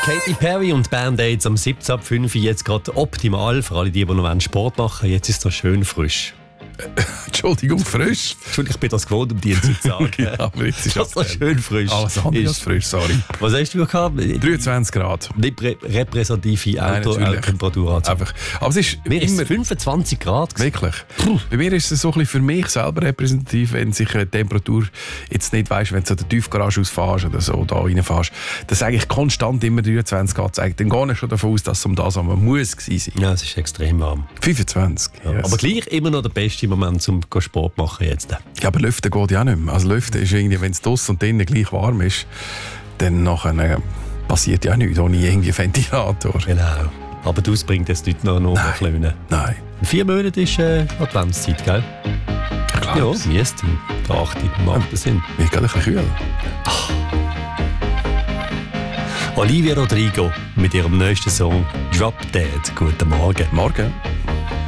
Katy Perry und Band-Aids am 17.05 Uhr jetzt gerade optimal für alle, die noch Sport machen wollen. Jetzt ist es so schön frisch. Entschuldigung, frisch. Entschuldigung, ich bin das gewohnt, um dir zu sagen. Ja, aber jetzt ist das so schön frisch. Alles andere als frisch, sorry. Was hast du gehabt? 23 Grad. Nicht repräsentative Temperatur. Einfach. Aber es ist mir immer ist 25 Grad. Wirklich. Bei mir ist es so ein bisschen für mich selber repräsentativ, wenn sich eine Temperatur jetzt nicht weisst, wenn du so der Tiefgarage ausfährst oder so da reinfährst, dass eigentlich konstant immer 23 Grad zeigt. Dann gehe ich schon davon aus, dass es um das man muss gewesen sein. Ja, es ist extrem warm. 25. Ja. Yes. Aber gleich immer noch der beste Moment zum Sport machen jetzt. Ja, aber Lüften geht ja auch nicht mehr. Also Lüften ist irgendwie, wenn es draussen und drinnen gleich warm ist, dann nachher passiert ja nichts ohne irgendwie Ventilator. Genau. Aber das bringt jetzt nicht noch ein bisschen. Nein. 4 Monate ist Adventszeit, gell? Klar. Ja, müsste. Der 8. macht das Sinn. Mir geht ein bisschen kühl. Olivia Rodrigo mit ihrem neuesten Song «Drop Dead». Guten Morgen. Morgen.